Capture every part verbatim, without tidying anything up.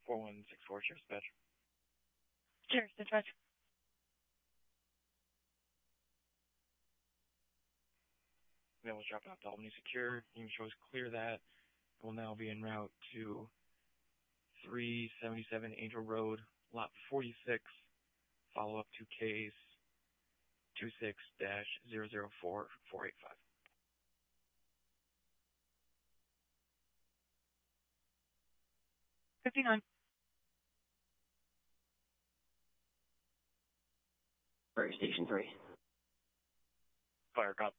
four one six four, Sheriff's Dispatch. Sheriff's Dispatch. Mail was dropped off to Albany Secure. Unit shows clear that. Will now be en route to three seventy-seven Angel Road, lot forty-six. Follow up to case two six dash zero zero four four eight five. fifty-nine. Sorry, Station three. Fire cop.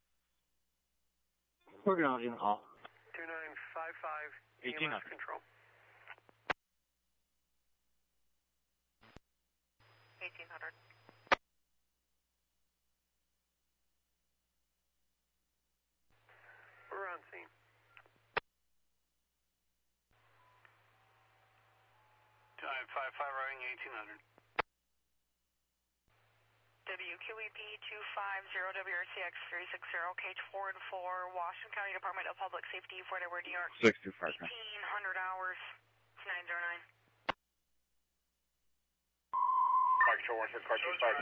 We're going to call. two nine five five, E M S control. eighteen hundred. We're on scene. two nine five five, routing eighteen hundred. W Q E P two five zero W R C X three six zero, cage four and four, Washington County Department of Public Safety, Fort Edward, New York. six two five. eighteen hundred hours, nine zero nine. Mike, show Warrensburg, car two five.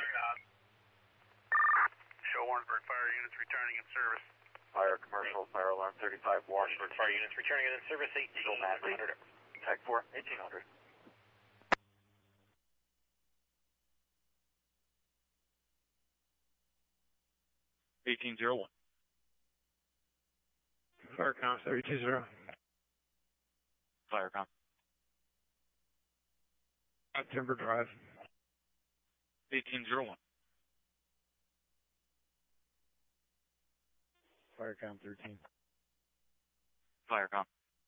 Show Warrensburg, fire units returning in service. Fire commercial, fire alarm thirty-five, Washington. Fire units returning in service, eighteen hundred. Tag four, eighteen hundred. eighteen zero one. Firecom three two zero. Firecom. At Timber Drive. eighteen zero one. Firecom thirteen. Firecom.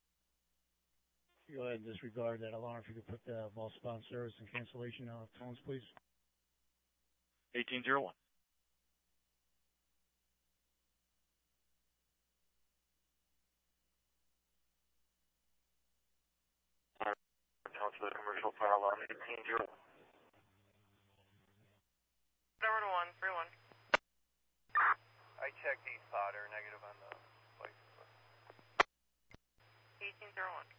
Go ahead and disregard that alarm. If you could put the ball spawn service and cancellation on tones, please. eighteen zero one. To the commercial fire alarm eighteen zero one. Number one, three one. I checked East Potter, negative on the place. eighteen zero one.